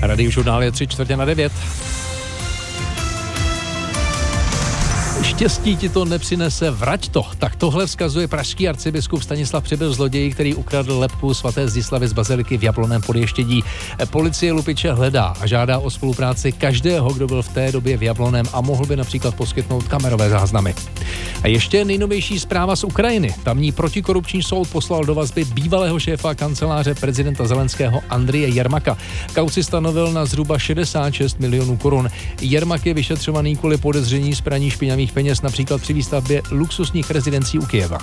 Radiožurnál je 8:45. Štěstí ti to nepřinese, vrať to. Tak tohle vzkazuje pražský arcibiskup Stanislav Přibyl zloději, který ukradl lebku svaté Zdislavy z baziliky v Jablonném Podještědí. Policie lupiče hledá a žádá o spolupráci každého, kdo byl v té době v Jablonném a mohl by například poskytnout kamerové záznamy. A ještě nejnovější zpráva z Ukrajiny. Tamní protikorupční soud poslal do vazby bývalého šéfa kanceláře prezidenta Zelenského Andreje Jermaka. Kauci stanovil na zhruba 66 milionů korun. Jermak je vyšetřovaný kvůli podezření z praní špinavých peněz například při výstavbě luxusních rezidencí u Kyjeva.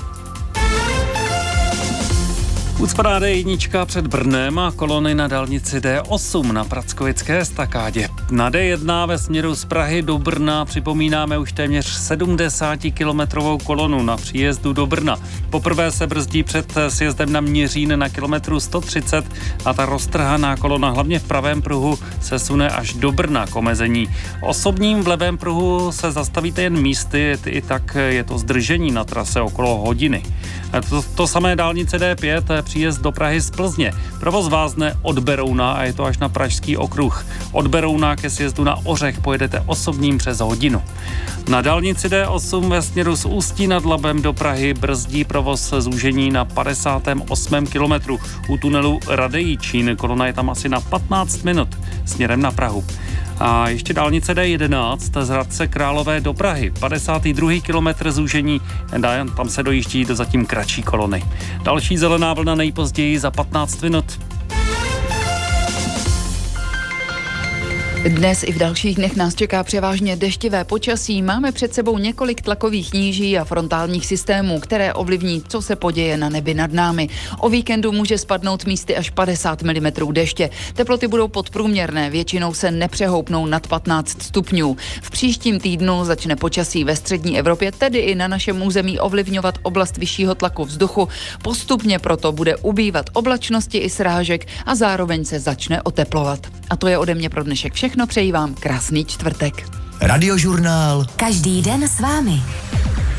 Ucpaná D1 před Brnem a kolony na dálnici D8 na Prackovické estakádě. Na D1 ve směru z Prahy do Brna připomínáme už téměř 70-kilometrovou kolonu na příjezdu do Brna. Poprvé se brzdí před sjezdem na Měřín na kilometru 130 a ta roztrhaná kolona hlavně v pravém pruhu se sune až do Brna k omezení. Osobním v levém pruhu se zastavíte jen místy, i tak je to zdržení na trase okolo hodiny. To samé dálnice D5, příjezd do Prahy z Plzně. Provoz vázne od Berouna a je to až na Pražský okruh. Od Berouna ke sjezdu na Ořech pojedete osobním přes hodinu. Na dálnici D8 ve směru z Ústí nad Labem do Prahy brzdí provoz zúžení na 58. kilometru. U tunelu Radejčín kolona je tam asi na 15 minut směrem na Prahu. A ještě dálnice D11 z Hradce Králové do Prahy. 52. kilometr zúžení, tam se dojíždí do zatím kratší kolony. Další zelená vlna nejpozději za 15 minut. Dnes i v dalších dnech nás čeká převážně deštivé počasí. Máme před sebou několik tlakových níží a frontálních systémů, které ovlivní, co se poděje na nebi nad námi. O víkendu může spadnout místy až 50 mm deště. Teploty budou podprůměrné, většinou se nepřehoupnou nad 15 stupňů. V příštím týdnu začne počasí ve střední Evropě, tedy i na našem území ovlivňovat oblast vyššího tlaku vzduchu. Postupně proto bude ubývat oblačnosti i srážek a zároveň se začne oteplovat. A to je ode mě pro dnešek všechno. Přeji vám krásný čtvrtek. Radiožurnál. Každý den s vámi.